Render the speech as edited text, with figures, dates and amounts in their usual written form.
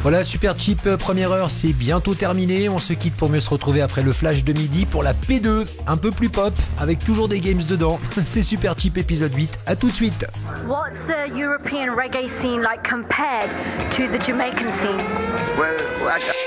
Voilà, Super Cheap, première heure, c'est bientôt terminé. On se quitte pour mieux se retrouver après le flash de midi pour la P2, un peu plus pop, avec toujours des games dedans. C'est Super Cheap épisode 8, à tout de suite. What's the European reggae scene like compared to the Jamaican scene? Well,